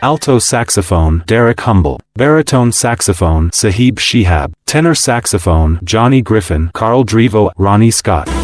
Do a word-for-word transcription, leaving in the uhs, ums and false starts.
Alto saxophone Derek Humble. Baritone saxophone Sahib Shihab. Tenor saxophone Johnny Griffin, Carl Drevo, Ronnie Scott.